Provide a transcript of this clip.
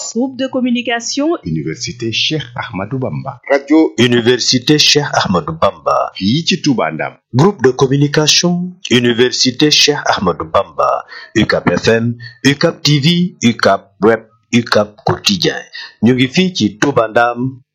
Groupe de communication Université Cheikh Ahmadou Bamba. Radio Université Cheikh Ahmadou Bamba. fii ci Touba Ndam. Groupe de communication Université Cheikh Ahmadou Bamba. UCAP FM, UCAP TV, UCAP Web, UCAP Quotidien. ñu ngi fii ci Touba Ndam